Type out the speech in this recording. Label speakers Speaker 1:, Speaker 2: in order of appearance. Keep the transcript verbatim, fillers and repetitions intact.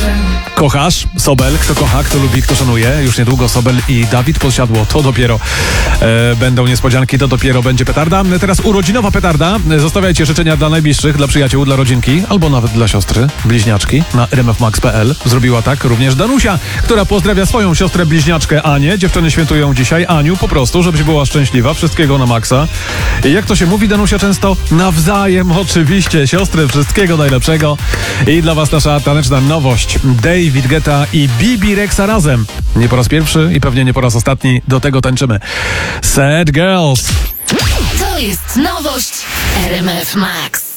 Speaker 1: Kochasz? Sobel. Kto kocha, kto lubi, kto szanuje. Już niedługo Sobel i Dawid Podsiadło. To dopiero e, będą niespodzianki, to dopiero będzie petarda. Teraz urodzinowa petarda. Zostawiajcie życzenia dla najbliższych, dla przyjaciół, dla rodzinki, albo nawet dla siostry, bliźniaczki na r m f max kropka p l. Zrobiła tak również Danusia, która pozdrawia swoją siostrę bliźniaczkę Anię. Dziewczyny świętują dzisiaj. Aniu, po prostu, żebyś była szczęśliwa. Wszystkiego na maksa. I jak to się mówi, Danusia, często nawzajem, oczywiście. Siostry, wszystkiego najlepszego. I dla was nasza taneczna nowość. David Guetta i Bibi Rexa razem. Nie po raz pierwszy i pewnie nie po raz ostatni do tego tańczymy. Sad Girls.
Speaker 2: To jest nowość R M F Max.